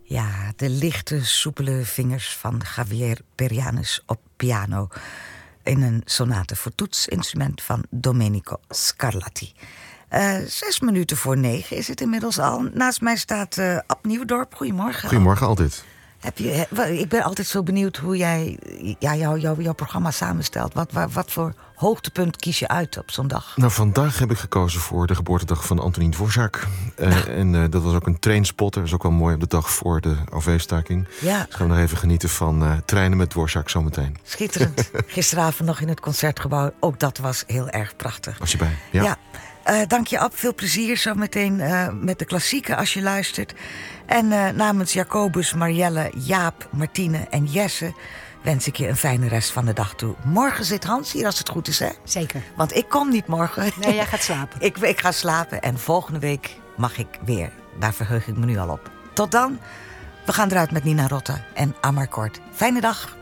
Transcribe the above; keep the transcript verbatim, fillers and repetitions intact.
Ja, de lichte, soepele vingers van Javier Perianus op piano in een sonate voor toetsinstrument van Domenico Scarlatti. Uh, zes minuten voor negen is het inmiddels al. Naast mij staat uh, Ab Nieuwdorp. Goedemorgen. Goedemorgen, altijd. Heb je, ik ben altijd zo benieuwd hoe jij ja, jou, jou, jouw programma samenstelt. Wat, wat, wat voor hoogtepunt kies je uit op zo'n dag? Nou, vandaag heb ik gekozen voor de geboortedag van Antonin Dvorak. Uh, nou. En uh, dat was ook een trainspot. Dat is ook wel mooi op de dag voor de O V-staking. Ja. Dus gaan we nog even genieten van uh, treinen met Dvorak zometeen. Schitterend. Gisteravond nog in het Concertgebouw. Ook dat was heel erg prachtig. Was je bij? Ja. ja. Uh, dank je, Ab. Veel plezier zo meteen uh, met de klassieken als je luistert. En uh, namens Jacobus, Marielle, Jaap, Martine en Jesse wens ik je een fijne rest van de dag toe. Morgen zit Hans hier als het goed is, hè? Zeker. Want ik kom niet morgen. Nee, jij gaat slapen. ik, ik ga slapen en volgende week mag ik weer. Daar verheug ik me nu al op. Tot dan. We gaan eruit met Nina Rotta en Amarcord. Fijne dag.